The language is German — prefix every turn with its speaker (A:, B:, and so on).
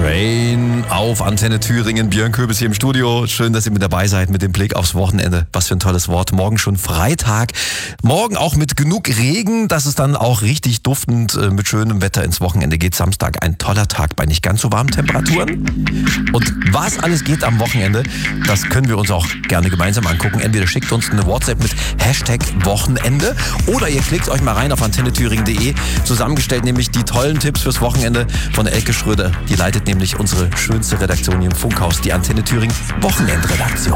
A: Train auf Antenne Thüringen. Björn Köbis hier im Studio. Schön, dass ihr mit dabei seid mit dem Blick aufs Wochenende. Was für ein tolles Wort. Morgen schon Freitag. Morgen auch mit genug Regen, dass es dann auch richtig duftend mit schönem Wetter ins Wochenende geht. Samstag ein toller Tag bei nicht ganz so warmen Temperaturen. Und was alles geht am Wochenende, das können wir uns auch gerne gemeinsam angucken. Entweder schickt uns eine WhatsApp mit #Wochenende oder ihr klickt euch mal rein auf antennethüringen.de. Zusammengestellt nämlich die tollen Tipps fürs Wochenende von Elke Schröder. Die leitet nämlich unsere schönste Redaktion hier im Funkhaus, die Antenne Thüringen Wochenendredaktion.